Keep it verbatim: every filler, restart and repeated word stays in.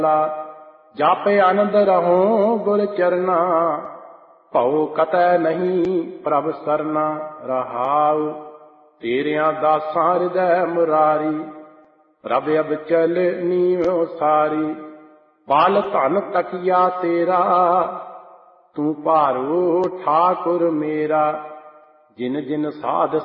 ਜਾਪੇ ਆਨੰਦ ਰਹੋ ਗੁਰ ਚਰਨਾ, ਭਉ ਕਤੈ ਨਹੀਂ ਪ੍ਰਭ ਸਰਨਾ। ਰਹਾਉ ਤੇਰਿਆਂ ਦਾਸਾਂ ਹਿਰਦੈ ਮੁਰਾਰੀ, ਪ੍ਰਭ ਅਬ ਚਲ ਨੀਵੋ ਸਾਰੀ। ਬਲ ਧਨ ਤਕੀਆ ਤੇਰਾ, ਤੂੰ ਭਾਰੂ ਠਾਕੁਰ ਮੇਰਾ। ਜਿਨ ਜਿਨ ਸਾਧ